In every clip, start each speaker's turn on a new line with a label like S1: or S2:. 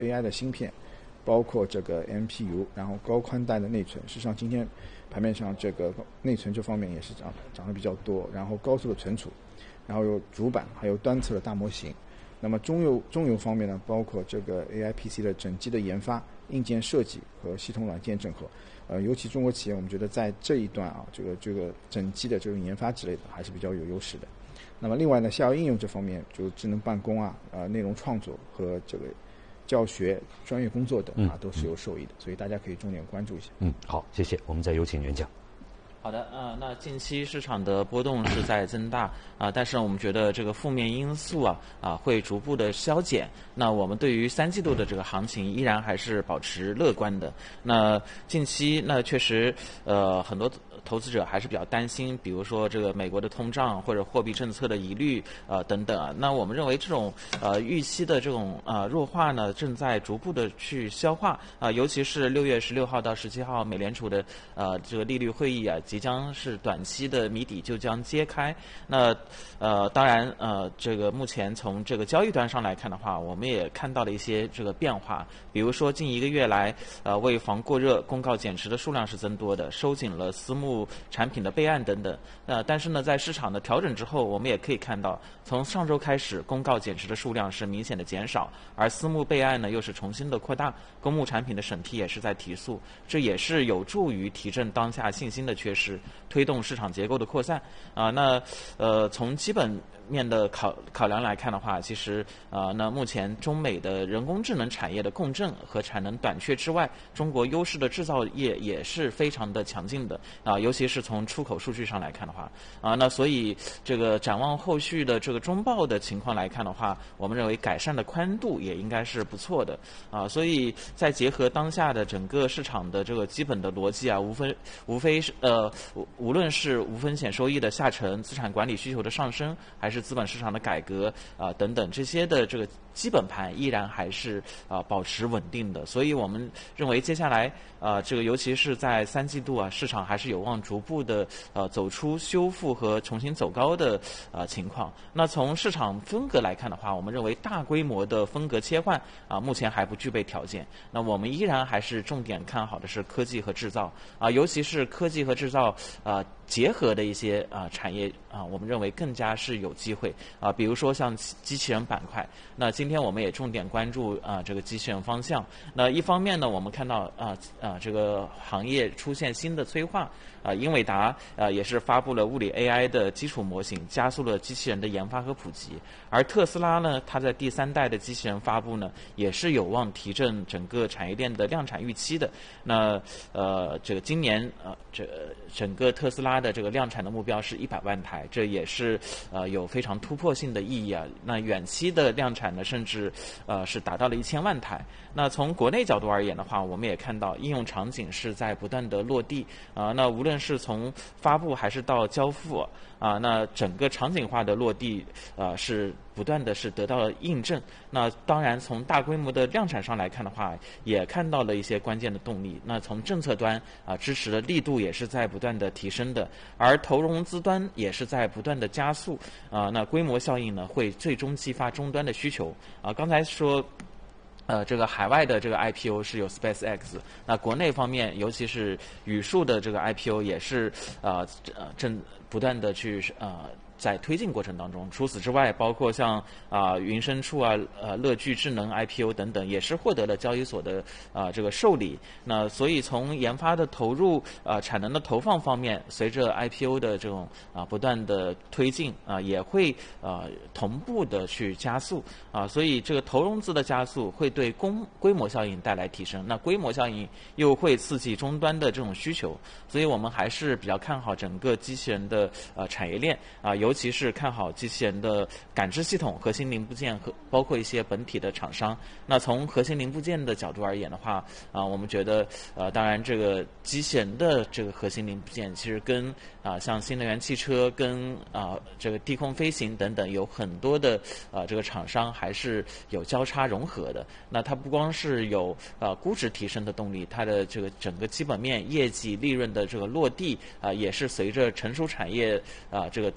S1: AI 的芯片，包括这个 MPU， 然后高宽带的内存。实际上今天盘面上这个内存这方面也是涨得比较多，然后高速的存储，然后有主板，还有端侧的大模型。那么中游方面呢，包括这个 AI PC 的整机的研发、硬件设计和系统软件整合。尤其中国企业，我们觉得在这一段这个整机的这种研发之类的还是比较有优势的。那么另外呢，下游应用这方面，就智能办公内容创作和这个教学、专业工作等都是有受益的，所以大家可以重点关注一下。
S2: 好，谢谢。我们再有请袁讲。
S3: 好的，那近期市场的波动是在增大但是我们觉得这个负面因素会逐步的消减。那我们对于3季度的这个行情依然还是保持乐观的。那近期确实很多投资者还是比较担心，比如说这个美国的通胀或者货币政策的疑虑等等那我们认为这种预期的这种弱化呢，正在逐步的去消化尤其是6月16号到17号美联储的这个利率会议即将是短期的谜底就将揭开。那当然这个目前从这个交易端上来看的话，我们也看到了一些这个变化，比如说近1个月来为防过热公告减持的数量是增多的，收紧了私募产品的备案等等但是呢在市场的调整之后，我们也可以看到从上周开始公告减持的数量是明显的减少，而私募备案呢又是重新的扩大，公募产品的审批也是在提速，这也是有助于提振当下信心的缺失，推动市场结构的扩散从基本面的考量来看的话，其实那目前中美的人工智能产业的共振和产能短缺之外，中国优势的制造业也是非常的强劲的尤其是从出口数据上来看的话那所以这个展望后续的这个中报的情况来看的话，我们认为改善的宽度也应该是不错的所以再结合当下的整个市场的这个基本的逻辑无非是无论是无风险收益的下沉、资产管理需求的上升，还是资本市场的改革等等这些的这个基本盘依然还是保持稳定的，所以我们认为接下来这个尤其是在3季度市场还是有望逐步的走出修复和重新走高的情况。那从市场风格来看的话，我们认为大规模的风格切换目前还不具备条件。那我们依然还是重点看好的是科技和制造尤其是科技和制造结合的一些产业我们认为更加是有机会比如说像机器人板块。那今天我们也重点关注这个机器人方向。那一方面呢，我们看到这个行业出现新的催化英伟达也是发布了物理 AI 的基础模型，加速了机器人的研发和普及。而特斯拉呢，它在第3代的机器人发布呢，也是有望提振整个产业链的量产预期的。那这个今年这整个特斯拉的这个量产的目标是100万台，这也是有非常突破性的意义那远期的量产呢，甚至是达到了1000万台。那从国内角度而言的话，我们也看到应用场景是在不断的落地那无论是从发布还是到交付那整个场景化的落地是不断的是得到了印证。那当然从大规模的量产上来看的话，也看到了一些关键的动力。那从政策端支持的力度也是在不断的提升的，而投融资端也是在不断的加速那规模效应呢会最终激发终端的需求刚才说这个海外的这个 IPO 是有 SpaceX， 那国内方面尤其是宇树的这个 IPO 也是正不断的去在推进过程当中。除此之外，包括像云深处乐聚智能 IPO 等等，也是获得了交易所的这个受理。那所以从研发的投入产能的投放方面，随着 IPO 的这种不断的推进也会同步的去加速所以这个投融资的加速会对规模效应带来提升，那规模效应又会刺激终端的这种需求。所以我们还是比较看好整个机器人的产业链尤其是看好机器人的感知系统、核心零部件和包括一些本体的厂商。那从核心零部件的角度而言的话我们觉得当然这个机器人的这个核心零部件其实跟像新能源汽车跟这个低空飞行等等有很多的这个厂商还是有交叉融合的。那它不光是有估值提升的动力，它的这个整个基本面业绩利润的这个落地也是随着成熟产业这个推进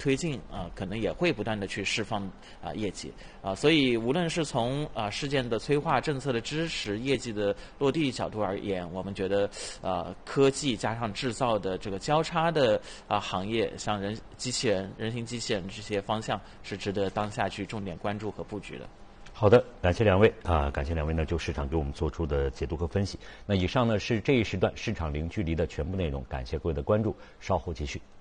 S3: 可能也会不断的去释放业绩所以无论是从事件的催化、政策的支持、业绩的落地角度而言，我们觉得科技加上制造的这个交叉的行业，像人形机器人这些方向是值得当下去重点关注和布局的。
S2: 好的，感谢两位感谢两位呢就市场给我们做出的解读和分析。那以上呢是这一时段市场零距离的全部内容，感谢各位的关注，稍后继续。